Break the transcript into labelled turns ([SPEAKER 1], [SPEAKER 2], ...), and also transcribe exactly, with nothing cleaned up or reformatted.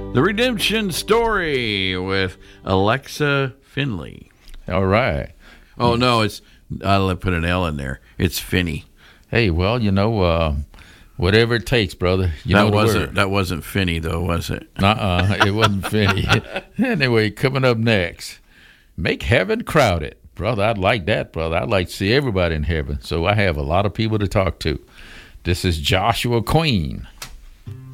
[SPEAKER 1] The Redemption Story with Alexa Finley.
[SPEAKER 2] All right.
[SPEAKER 1] Oh, no, it's, I'll put an L in there. It's Finney.
[SPEAKER 2] Hey, well, you know, uh, whatever it takes, brother. You
[SPEAKER 1] that
[SPEAKER 2] know the
[SPEAKER 1] wasn't
[SPEAKER 2] word.
[SPEAKER 1] That wasn't Finney, though, was it?
[SPEAKER 2] Uh-uh, it wasn't Finney. Anyway, coming up next, Make Heaven Crowded. Brother, I'd like that, brother. I'd like to see everybody in heaven. So I have a lot of people to talk to. This is Joshua Queen.